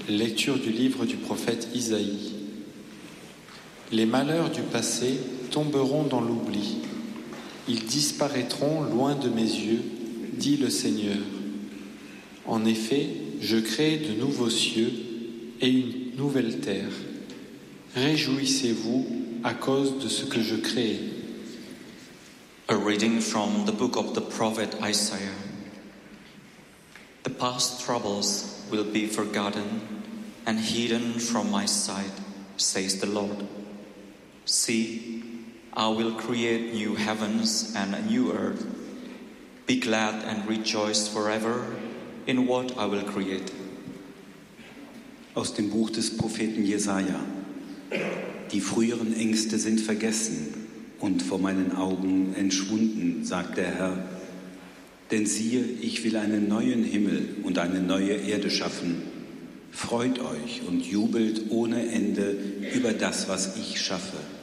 Lecture du livre du prophète Isaïe. Les malheurs du passé tomberont dans l'oubli. Ils disparaîtront loin de mes yeux, dit le Seigneur. En effet, je crée de nouveaux cieux et une nouvelle terre. Réjouissez-vous à cause de ce que je crée. A reading from the book of the prophet Isaiah. The past troubles will be forgotten and hidden from my sight, says the Lord. See, I will create new heavens and a new earth. Be glad and rejoice forever in what I will create. Aus dem Buch des Propheten Jesaja. Die früheren Ängste sind vergessen und vor meinen Augen entschwunden, sagt der Herr. Denn siehe, ich will einen neuen Himmel und eine neue Erde schaffen. Freut euch und jubelt ohne Ende über das, was ich schaffe.